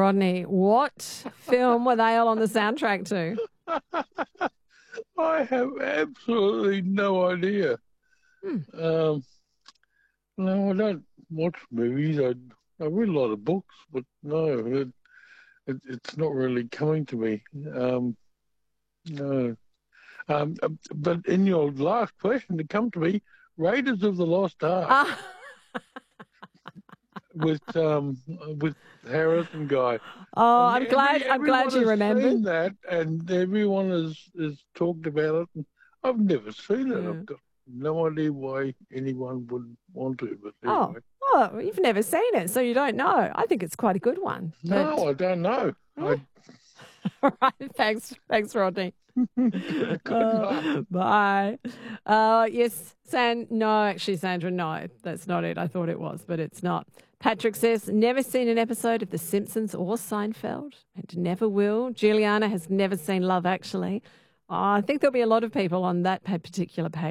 Rodney, what film were they all on the soundtrack to? I have absolutely no idea. No, I don't watch movies. I read a lot of books, but no, it's not really coming to me. No. But in your last question, to come to me, Raiders of the Lost Ark with Harris and Guy. Oh, And I'm glad you remembered. Seen that, and everyone has talked about it. And I've never seen it. I've got no idea why anyone would want to. But anyway. Oh, you've never seen it, so you don't know. I think it's quite a good one. No, I don't know. All right, thanks, Rodney. Bye. Yes, actually, Sandra, no, that's not it. I thought it was, but it's not. Patrick says, never seen an episode of The Simpsons or Seinfeld, and never will. Juliana has never seen Love Actually. I think there'll be a lot of people on that particular page.